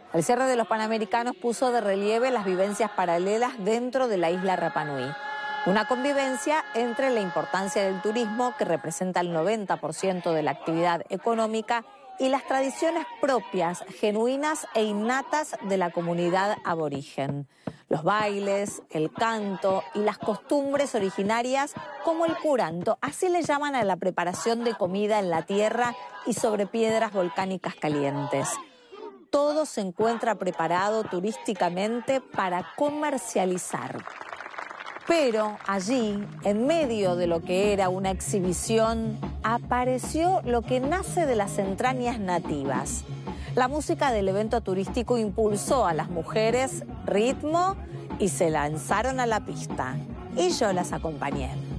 El cierre de los Panamericanos puso de relieve las vivencias paralelas dentro de la isla Rapa Nui. Una convivencia entre la importancia del turismo, que representa el 90% de la actividad económica, y las tradiciones propias, genuinas e innatas de la comunidad aborigen. Los bailes, el canto y las costumbres originarias, como el curanto, así le llaman a la preparación de comida en la tierra y sobre piedras volcánicas calientes. Todo se encuentra preparado turísticamente para comercializar. Pero allí, en medio de lo que era una exhibición, apareció lo que nace de las entrañas nativas. La música del evento turístico impulsó a las mujeres ritmo y se lanzaron a la pista. Y yo las acompañé.